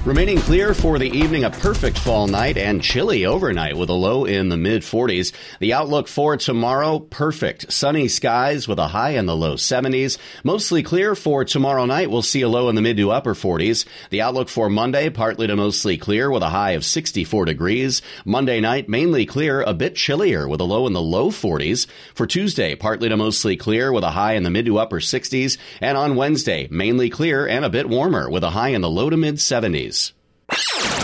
Remaining clear for the evening, a perfect fall night and chilly overnight with a low in the mid-40s. The outlook for tomorrow, perfect. Sunny skies with a high in the low 70s. Mostly clear for tomorrow night. We'll see a low in the mid to upper 40s. The outlook for Monday, partly to mostly clear with a high of 64 degrees. Monday night, mainly clear, a bit chillier with a low in the low 40s. For Tuesday, partly to mostly clear with a high in the mid to upper 60s. And on Wednesday, mainly clear and a bit warmer with a high in the low to mid 70s.